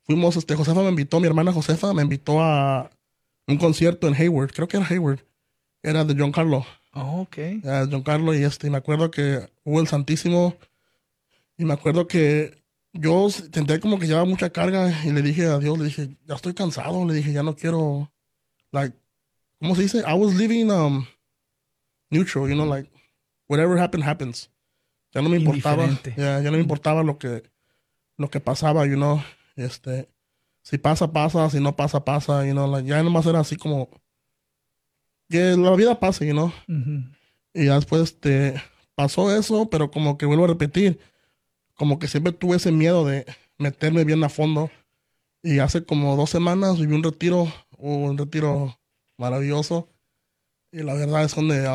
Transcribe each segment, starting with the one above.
fuimos, Josefa me invitó, mi hermana Josefa me invitó a un concierto en Hayward, creo que era Hayward, era de John Carlo, Oh, ok. John Carlo y y me acuerdo que hubo el Santísimo y me acuerdo que yo senté como que llevaba mucha carga y le dije a Dios, le dije, ya estoy cansado, le dije, ya no quiero, like, ¿cómo se dice? I was living neutral, like, whatever happened, happens. Ya no me importaba, Indiferente. ya no me importaba lo que pasaba, este, si pasa, pasa, si no pasa, pasa, like, ya nomás era así como, que la vida pase, Ujú. y ya después, pasó eso, pero como que vuelvo a repetir, como que siempre tuve ese miedo de meterme bien a fondo, y hace como 2 semanas viví un retiro maravilloso, y la verdad es donde,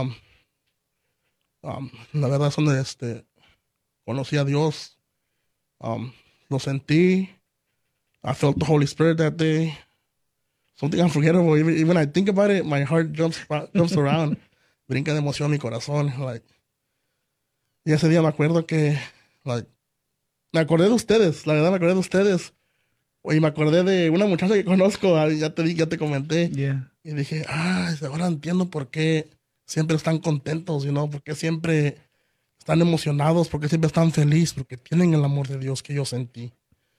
la verdad es donde, conocí a Dios, um, lo sentí, I felt the Holy Spirit that day. Something unforgettable. Even I think about it, my heart jumps around. Brinca de emoción mi corazón. Like, y ese día me acuerdo que, like, me acordé de ustedes. La verdad me acordé de ustedes. Y me acordé de una muchacha que conozco. Ya te comenté. Yeah. Y dije, ahora entiendo por qué siempre están contentos, por qué siempre están emocionados, por qué siempre están felices, porque tienen el amor de Dios que yo sentí.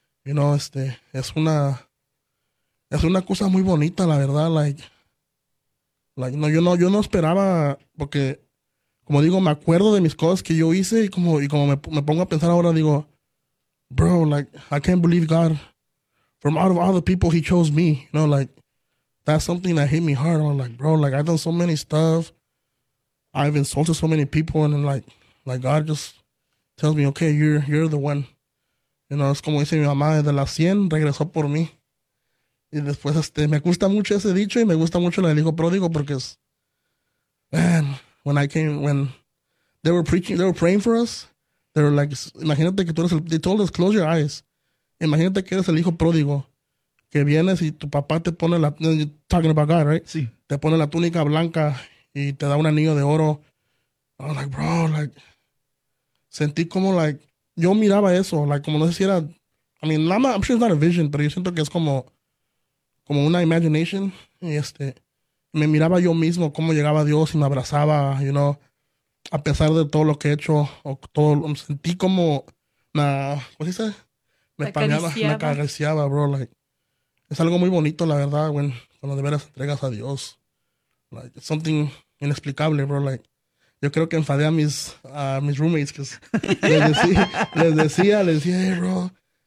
Es una cosa muy bonita, la verdad. No, yo no esperaba, porque, como digo, me acuerdo de mis cosas que yo hice y como me pongo a pensar ahora, digo, bro, like, I can't believe God, from out of all the people, He chose me. Like, that's something that hit me hard. I'm like, bro, like, I've done so many stuff. I've insulted so many people, and then, like God just tells me, okay, you're the one. Es como dice mi mamá, desde las 100 regresó por mí. Y después, me gusta mucho ese dicho y me gusta mucho lo del hijo pródigo porque es, man, when they were praying for us, they were like, imagínate que tú eres they told us, close your eyes. Imagínate que eres el hijo pródigo, que vienes y tu papá te pone you're talking about God, right? Sí. Te pone la túnica blanca y te da un anillo de oro. I was like, bro, like, sentí como, like, yo miraba eso, like, como no sé si era, I mean, I'm sure it's not a vision, pero yo siento que es como una imagination, y me miraba yo mismo cómo llegaba Dios y me abrazaba, a pesar de todo lo que he hecho, o todo, sentí como, ¿cómo se dice? Me Te palmeaba, me acariciaba. acariciaba, bro, like, es algo muy bonito, la verdad, cuando de veras entregas a Dios, like, it's something inexplicable, bro, like, yo creo que enfadé a mis roommates, que les decía, hey, bro,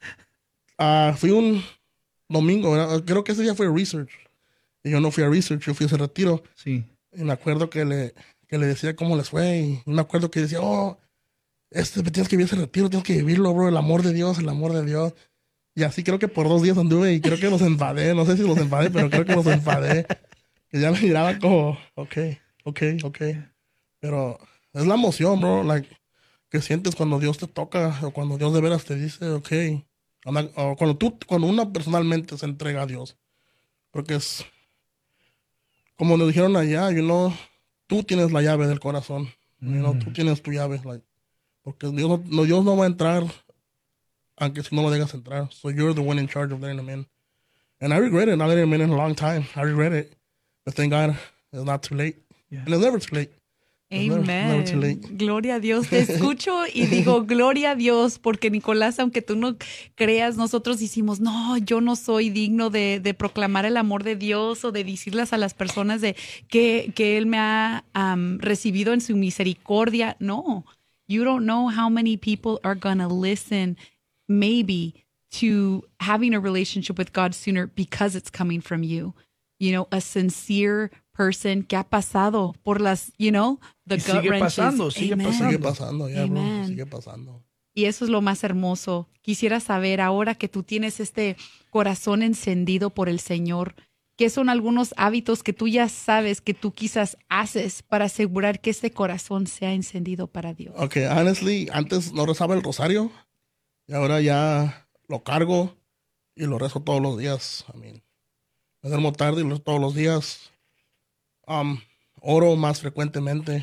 fui un domingo, ¿verdad? Creo que ese día fue research, y yo no fui a research, yo fui a ese retiro. Sí. Y me acuerdo que le decía cómo les fue. Y me acuerdo que decía, tienes que vivir ese retiro, tienes que vivirlo, bro. El amor de Dios, el amor de Dios. Y así creo que por 2 días anduve y creo que los enfadé. No sé si los enfadé, pero creo que los enfadé. Que ya me miraban como, ok. Pero es la emoción, bro. Like, que sientes cuando Dios te toca o cuando Dios de veras te dice, ok. O cuando uno personalmente se entrega a Dios. Porque es, como nos dijeron allá, tú tienes la llave del corazón. Tú Mm. tienes tu llave. Like, porque Dios no va a entrar aunque si no lo dejas entrar. So you're the one in charge of letting him in. And I regret it not letting him in a long time. I regret it. But thank God it's not too late. Yeah. And it's never too late. Never too late. Amen. Gloria a Dios. Te escucho y digo, gloria a Dios, porque Nicolás, aunque tú no creas, nosotros decimos, no, yo no soy digno de proclamar el amor de Dios o de decirles a las personas de que Él me ha recibido en su misericordia. No, you don't know how many people are going to listen maybe to having a relationship with God sooner because it's coming from you. A sincere person que ha pasado por las, the Y gut sigue wrenches. pasando, sigue Amen. pasando. Sigue pasando, ya, bro. Amen. Sigue pasando. Y eso es lo más hermoso. Quisiera saber, ahora que tú tienes este corazón encendido por el Señor, ¿qué son algunos hábitos que tú ya sabes que tú quizás haces para asegurar que este corazón sea encendido para Dios? Ok, honestly, antes no rezaba el rosario y ahora ya lo cargo y lo rezo todos los días. I mean, me duermo tarde y lo rezo todos los días. Oro más frecuentemente.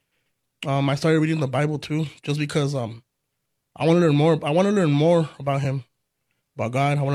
I started reading the Bible too, just because I want to learn more. I want to learn more about Him, about God. I want